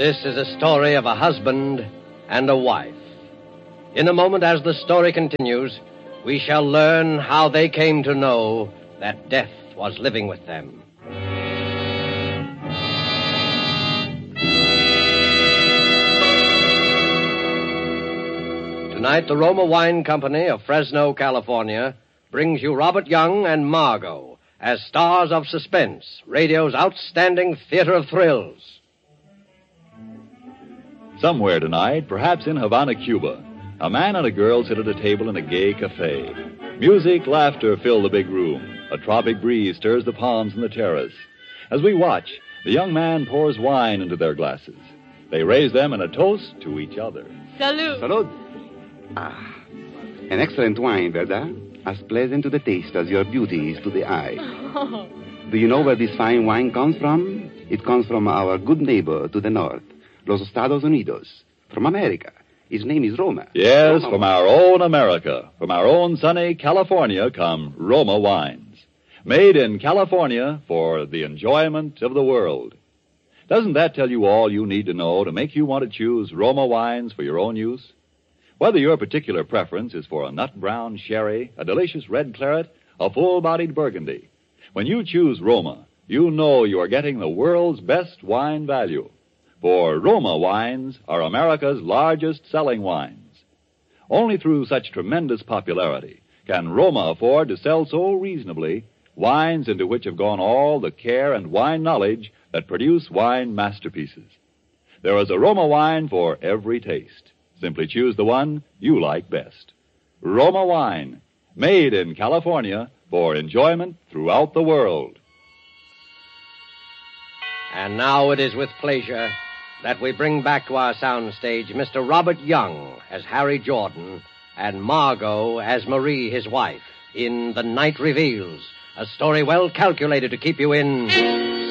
This is a story of a husband and a wife. In a moment, as the story continues, we shall learn how they came to know that death was living with them. Tonight, the Roma Wine Company of Fresno, California, brings you Robert Young and Margot as stars of suspense, radio's outstanding theater of thrills. Somewhere tonight, perhaps in Havana, Cuba, a man and a girl sit at a table in a gay cafe. Music, laughter fill the big room. A tropic breeze stirs the palms in the terrace. As we watch, the young man pours wine into their glasses. They raise them in a toast to each other. Salud. Salud. Ah, an excellent wine, Verda. As pleasant to the taste as your beauty is to the eye. Oh. Do you know where this fine wine comes from? It comes from our good neighbor to the north, Los Estados Unidos, from America. His name is Roma. Yes, Roma. from our own America, from our own sunny California come Roma wines. Made in California for the enjoyment of the world. Doesn't that tell you all you need to know to make you want to choose Roma wines for your own use? Whether your particular preference is for a nut brown sherry, a delicious red claret, a full-bodied burgundy, when you choose Roma, you know you are getting the world's best wine value. For Roma wines are America's largest selling wines. Only through such tremendous popularity can Roma afford to sell so reasonably wines into which have gone all the care and wine knowledge that produce wine masterpieces. There is a Roma wine for every taste. Simply choose the one you like best. Roma wine, made in California for enjoyment throughout the world. And now it is with pleasure that we bring back to our soundstage Mr. Robert Young as Harry Jordan and Margot as Marie, his wife, in The Night Reveals, a story well calculated to keep you in